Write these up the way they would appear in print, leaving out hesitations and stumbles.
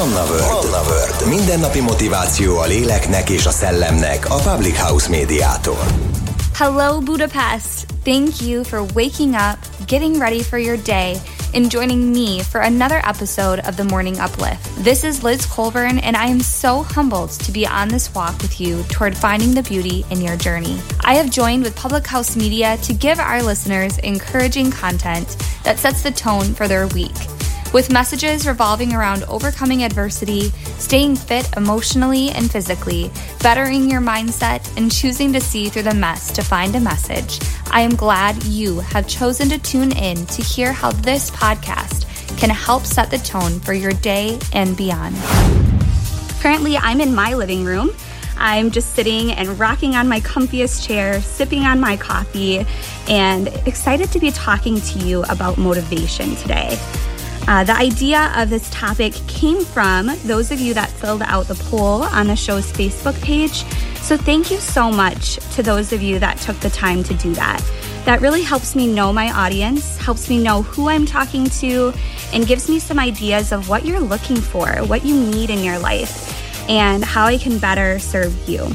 Manna World. Mindennapi motiváció a léleknek és a szellemnek a Public House médiától. Hello, Budapest. Thank you for waking up, getting ready for your day, and joining me for another episode of the Morning Uplift. This is Liz Colburn, and I am so humbled to be on this walk with you toward finding the beauty in your journey. I have joined with Public House Media to give our listeners encouraging content that sets the tone for their week. With messages revolving around overcoming adversity, staying fit emotionally and physically, bettering your mindset, and choosing to see through the mess to find a message, I am glad you have chosen to tune in to hear how this podcast can help set the tone for your day and beyond. Currently, I'm in my living room. I'm just sitting and rocking on my comfiest chair, sipping on my coffee, and excited to be talking to you about motivation today. The idea of this topic came from those of you that filled out the poll on the show's Facebook page. So thank you so much to those of you that took the time to do that. That really helps me know my audience, helps me know who I'm talking to, and gives me some ideas of what you're looking for, what you need in your life, and how I can better serve you.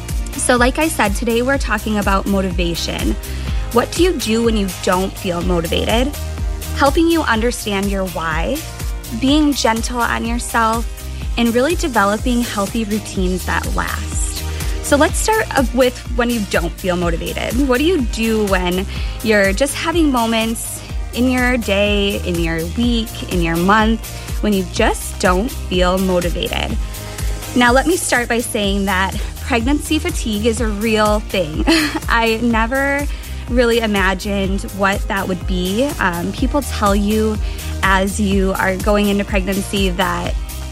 So like I said, today we're talking about motivation. What do you do when you don't feel motivated? Helping you understand your why, being gentle on yourself, and really developing healthy routines that last. So let's start with when you don't feel motivated. What do you do when you're just having moments in your day, in your week, in your month, when you just don't feel motivated? Now, let me start by saying that pregnancy fatigue is a real thing. I never really imagined what that would be. People tell you as you are going into pregnancy that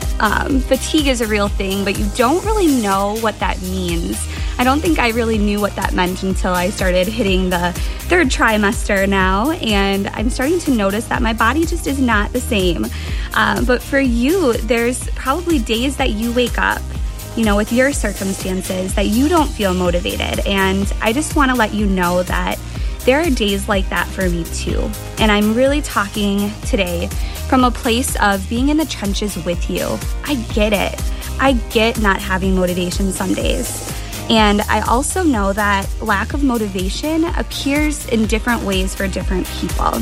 fatigue is a real thing, but you don't really know what that means. I don't think I really knew what that meant until I started hitting the third trimester now, and I'm starting to notice that my body just is not the same. But for you, there's probably days that you wake up, with your circumstances that you don't feel motivated. And I just want to let you know that there are days like that for me too. And I'm really talking today from a place of being in the trenches with you. I get it. I get not having motivation some days. And I also know that lack of motivation appears in different ways for different people.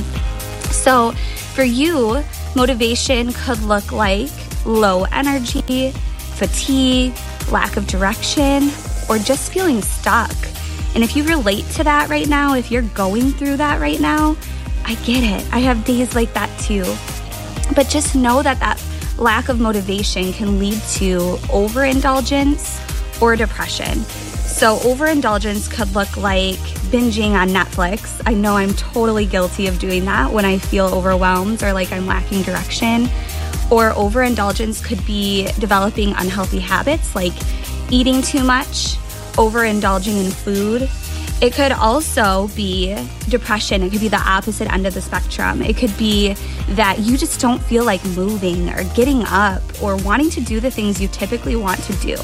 So for you, motivation could look like low energy, fatigue, lack of direction, or just feeling stuck. And if you relate to that right now, if you're going through that right now, I get it. I have days like that too. But just know that that lack of motivation can lead to overindulgence or depression. So overindulgence could look like binging on Netflix. I know I'm totally guilty of doing that when I feel overwhelmed or like I'm lacking direction. Or overindulgence could be developing unhealthy habits like eating too much, overindulging in food. It could also be depression. It could be the opposite end of the spectrum. It could be that you just don't feel like moving or getting up or wanting to do the things you typically want to do.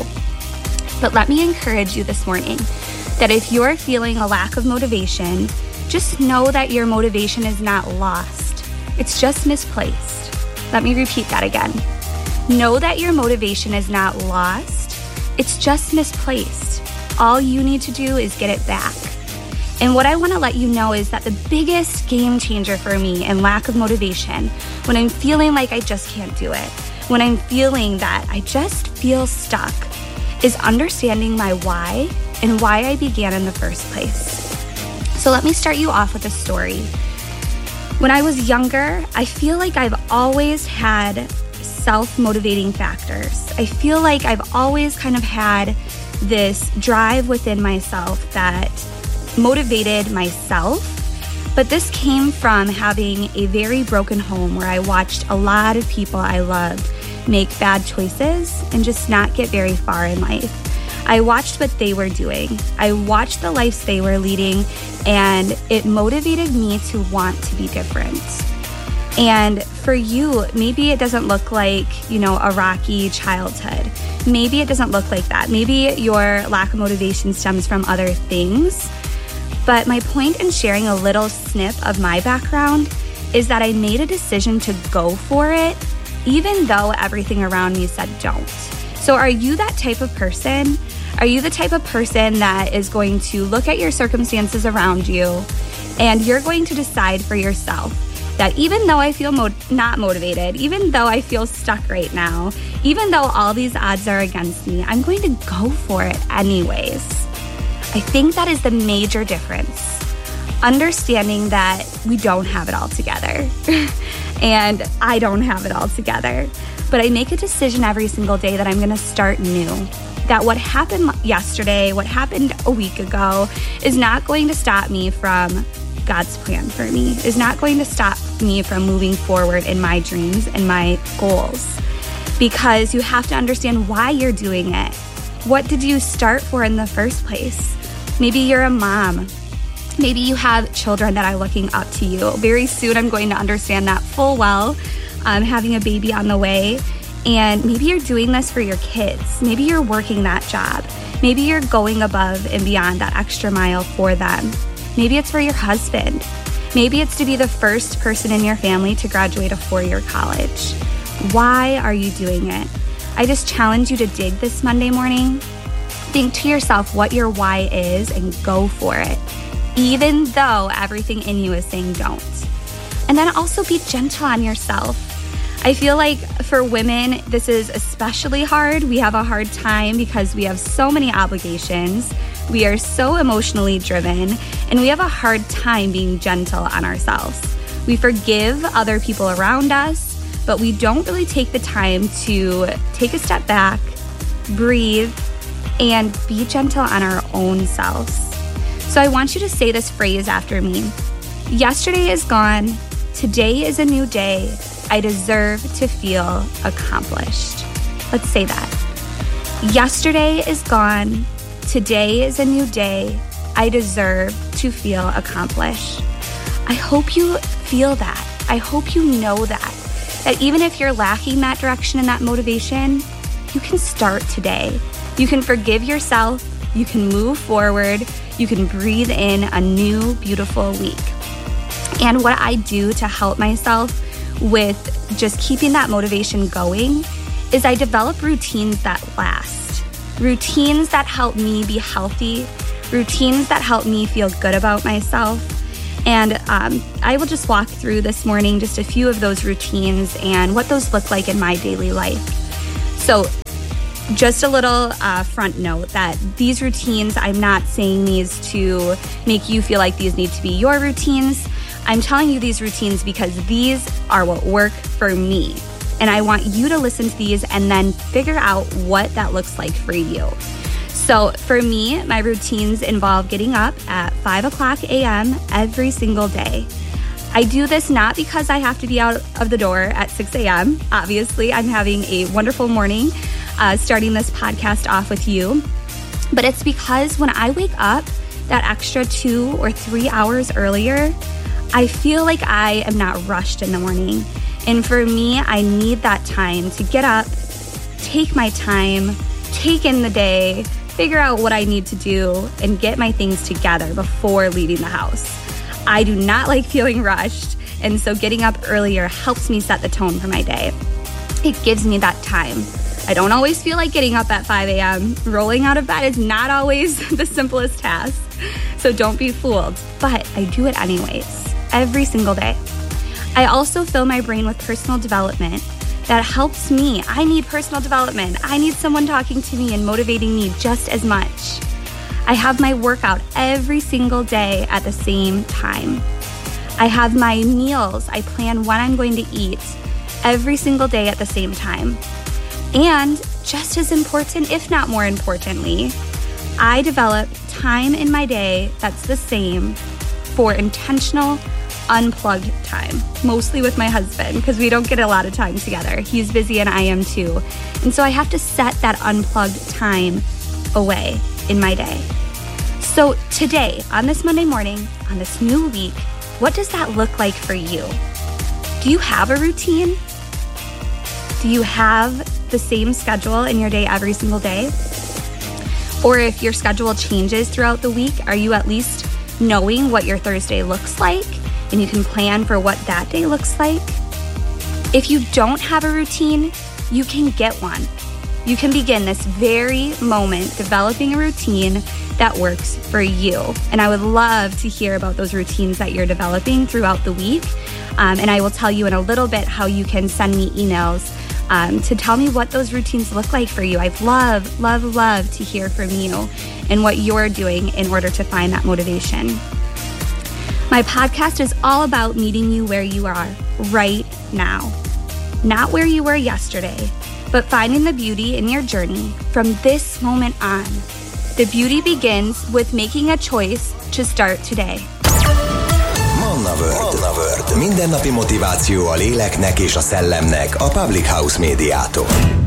But let me encourage you this morning that if you're feeling a lack of motivation, just know that your motivation is not lost. It's just misplaced. Let me repeat that again. Know that your motivation is not lost. It's just misplaced. All you need to do is get it back. And what I want to let you know is that the biggest game changer for me in lack of motivation, when I'm feeling like I just can't do it, when I'm feeling that I just feel stuck, is understanding my why and why I began in the first place. So let me start you off with a story. When I was younger, I feel like I've always had self-motivating factors. I feel like I've always kind of had this drive within myself that motivated myself. But this came from having a very broken home where I watched a lot of people I loved make bad choices and just not get very far in life. I watched what they were doing. I watched the lives they were leading, and it motivated me to want to be different. And for you, maybe it doesn't look like, a rocky childhood. Maybe it doesn't look like that. Maybe your lack of motivation stems from other things. But my point in sharing a little snip of my background is that I made a decision to go for it even though everything around me said don't. So are you that type of person? Are you the type of person that is going to look at your circumstances around you and you're going to decide for yourself that even though I feel not motivated, even though I feel stuck right now, even though all these odds are against me, I'm going to go for it anyways? I think that is the major difference. Understanding that we don't have it all together and I don't have it all together, but I make a decision every single day that I'm going to start new. That what happened yesterday, what happened a week ago is not going to stop me from God's plan for me, is not going to stop me from moving forward in my dreams and my goals. Because you have to understand why you're doing it. What did you start for in the first place? Maybe you're a mom. Maybe you have children that are looking up to you. Very soon I'm going to understand that full well, having a baby on the way. And maybe you're doing this for your kids. Maybe you're working that job. Maybe you're going above and beyond that extra mile for them. Maybe it's for your husband. Maybe it's to be the first person in your family to graduate a 4-year college. Why are you doing it? I just challenge you to dig this Monday morning. Think to yourself what your why is and go for it, even though everything in you is saying don't. And then also be gentle on yourself. I feel like for women, this is especially hard. We have a hard time because we have so many obligations. We are so emotionally driven, and we have a hard time being gentle on ourselves. We forgive other people around us, but we don't really take the time to take a step back, breathe, and be gentle on our own selves. So I want you to say this phrase after me. Yesterday is gone. Today is a new day. I deserve to feel accomplished. Let's say that. Yesterday is gone. Today is a new day. I deserve to feel accomplished. I hope you feel that. I hope you know that even if you're lacking that direction and that motivation, you can start today. You can forgive yourself. You can move forward. You can breathe in a new, beautiful week. And what I do to help myself with just keeping that motivation going is I develop routines that last. Routines that help me be healthy. Routines that help me feel good about myself. And I will just walk through this morning just a few of those routines and what those look like in my daily life. So just a little front note that these routines, I'm not saying these to make you feel like these need to be your routines. I'm telling you these routines because these are what work for me. And I want you to listen to these and then figure out what that looks like for you. So for me, my routines involve getting up at 5:00 a.m. every single day. I do this not because I have to be out of the door at 6 a.m. Obviously, I'm having a wonderful morning starting this podcast off with you. But it's because when I wake up that extra 2 or 3 hours earlier, I feel like I am not rushed in the morning. And for me, I need that time to get up, take my time, take in the day, figure out what I need to do, and get my things together before leaving the house. I do not like feeling rushed, and so getting up earlier helps me set the tone for my day. It gives me that time. I don't always feel like getting up at 5 a.m. Rolling out of bed is not always the simplest task, so don't be fooled, but I do it anyways. Every single day. I also fill my brain with personal development that helps me. I need personal development. I need someone talking to me and motivating me just as much. I have my workout every single day at the same time. I have my meals. I plan when I'm going to eat every single day at the same time. And just as important, if not more importantly, I develop time in my day that's the same for intentional, unplugged time, mostly with my husband because we don't get a lot of time together. He's busy and I am too. And so I have to set that unplugged time away in my day. So today, on this Monday morning, on this new week, what does that look like for you? Do you have a routine? Do you have the same schedule in your day every single day? Or if your schedule changes throughout the week, are you at least knowing what your Thursday looks like and you can plan for what that day looks like? If you don't have a routine, you can get one. You can begin this very moment developing a routine that works for you. And I would love to hear about those routines that you're developing throughout the week. And I will tell you in a little bit how you can send me emails to tell me what those routines look like for you. I'd love to hear from you and what you're doing in order to find that motivation. My podcast is all about meeting you where you are right now. Not where you were yesterday, but finding the beauty in your journey from this moment on. The beauty begins with making a choice to start today. Manna World. Mindennapi motiváció a léleknek és a szellemnek a Public House médiától.